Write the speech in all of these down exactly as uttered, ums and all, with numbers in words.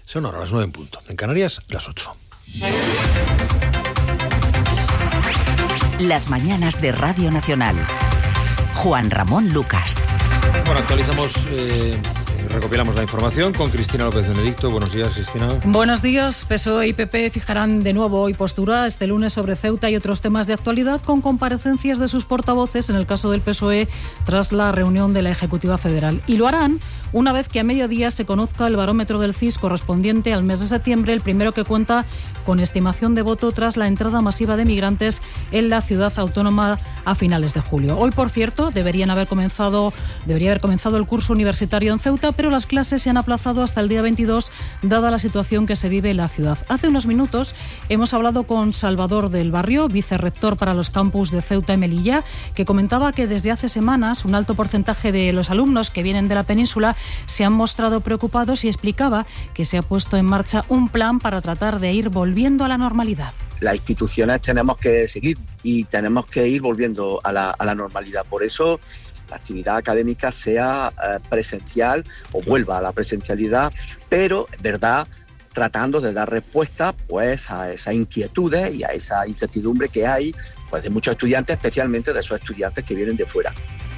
Son ahora las nueve en punto. En Canarias, las ocho. Las mañanas de Radio Nacional. Juan Ramón Lucas. Bueno, actualizamos, eh, recopilamos la información con Cristina López Benedicto. Buenos días, Cristina. Buenos días. P S O E y P P fijarán de nuevo hoy postura este lunes sobre Ceuta y otros temas de actualidad, con comparecencias de sus portavoces, en el caso del P S O E, tras la reunión de la Ejecutiva Federal. Y lo harán una vez que a mediodía se conozca el barómetro del C I S correspondiente al mes de septiembre, el primero que cuenta con estimación de voto tras la entrada masiva de migrantes en la ciudad autónoma a finales de julio. Hoy, por cierto, deberían haber comenzado, debería haber comenzado el curso universitario en Ceuta, pero las clases se han aplazado hasta el día veintidós, dada la situación que se vive en la ciudad. Hace unos minutos hemos hablado con Salvador del Barrio, vicerrector para los campus de Ceuta y Melilla, que comentaba que desde hace semanas un alto porcentaje de los alumnos que vienen de la península se han mostrado preocupados y explicaba que se ha puesto en marcha un plan para tratar de ir volviendo a la normalidad. Las instituciones tenemos que seguir y tenemos que ir volviendo a la, a la normalidad. Por eso la actividad académica sea eh, presencial o vuelva a la presencialidad, pero, es verdad, tratando de dar respuesta pues a esas inquietudes y a esa incertidumbre que hay pues de muchos estudiantes, especialmente de esos estudiantes que vienen de fuera.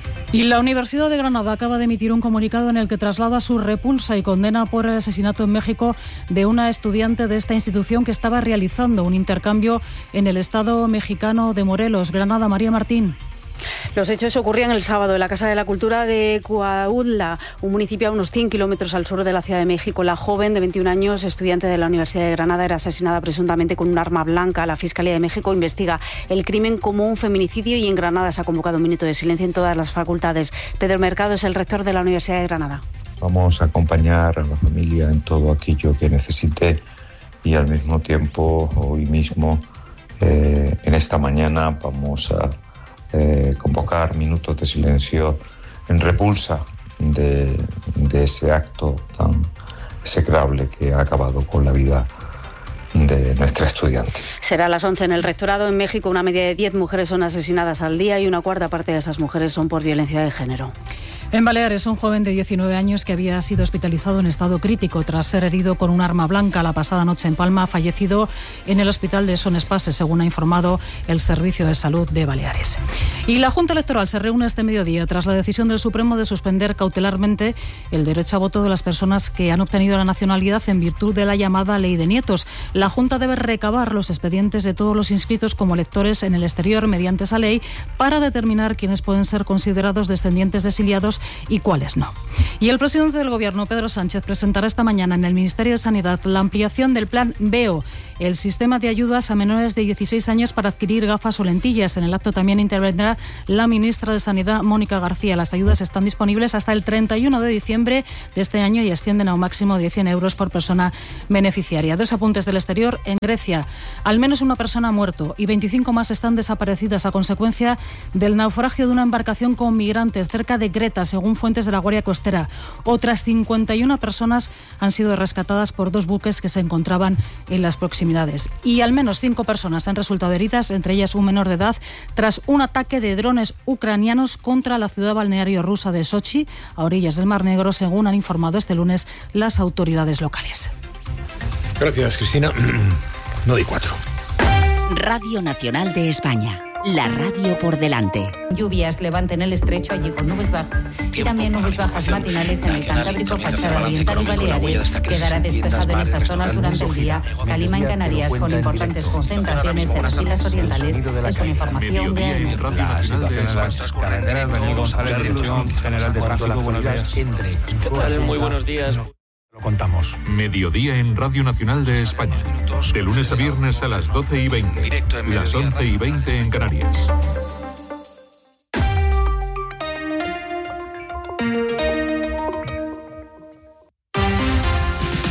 Y la Universidad de Granada acaba de emitir un comunicado en el que traslada su repulsa y condena por el asesinato en México de una estudiante de esta institución que estaba realizando un intercambio en el estado mexicano de Morelos. Granada, María Martín. Los hechos ocurrían el sábado en la Casa de la Cultura de Coahuila, un municipio a unos cien kilómetros al sur de la Ciudad de México. La joven de veintiún años, estudiante de la Universidad de Granada, era asesinada presuntamente con un arma blanca. La Fiscalía de México investiga el crimen como un feminicidio y en Granada se ha convocado un minuto de silencio en todas las facultades. Pedro Mercado es el rector de la Universidad de Granada. Vamos a acompañar a la familia en todo aquello que necesite y al mismo tiempo, hoy mismo, eh, en esta mañana, vamos a Eh, convocar minutos de silencio en repulsa de, de ese acto tan execrable que ha acabado con la vida de nuestra estudiante. Será a las once en el rectorado. En México, una media de diez mujeres son asesinadas al día y una cuarta parte de esas mujeres son por violencia de género. En Baleares, un joven de diecinueve años que había sido hospitalizado en estado crítico tras ser herido con un arma blanca la pasada noche en Palma ha fallecido en el hospital de Son Espases, según ha informado el Servicio de Salud de Baleares. Y la Junta Electoral se reúne este mediodía tras la decisión del Supremo de suspender cautelarmente el derecho a voto de las personas que han obtenido la nacionalidad en virtud de la llamada Ley de Nietos. La Junta debe recabar los expedientes de todos los inscritos como electores en el exterior mediante esa ley para determinar quiénes pueden ser considerados descendientes de exiliados y cuáles no. Y el presidente del Gobierno, Pedro Sánchez, presentará esta mañana en el Ministerio de Sanidad la ampliación del plan VEO, el sistema de ayudas a menores de dieciséis años para adquirir gafas o lentillas. En el acto también intervendrá la ministra de Sanidad, Mónica García. Las ayudas están disponibles hasta el treinta y uno de diciembre de este año y ascienden a un máximo de cien euros por persona beneficiaria. Dos apuntes del exterior. En Grecia, al menos una persona ha muerto y veinticinco más están desaparecidas a consecuencia del naufragio de una embarcación con migrantes cerca de Creta, según fuentes de la Guardia Costera. Otras cincuenta y una personas han sido rescatadas por dos buques que se encontraban en las proximidades. Y al menos cinco personas han resultado heridas, entre ellas un menor de edad, tras un ataque de drones ucranianos contra la ciudad balneario rusa de Sochi, a orillas del Mar Negro, según han informado este lunes las autoridades locales. Gracias, Cristina. No di cuatro. Radio Nacional de España. La radio por delante. Lluvias levante en el estrecho, allí con nubes bajas. Y también nubes bajas matinales en el Cantábrico, Fachada Oriental y Baleares. Quedará despejado en esas zonas durante el día. Calima en Canarias, con importantes concentraciones en las islas orientales. Es una información de A E M. Las carreteras, Daniel González, Dirección General de Tráfico. Buenos días. Muy buenos días. Lo contamos. Mediodía en Radio Nacional de España. De lunes a viernes a las doce y veinte. Las once y veinte en Canarias.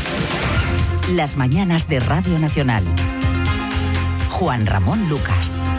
Las mañanas de Radio Nacional. Juan Ramón Lucas.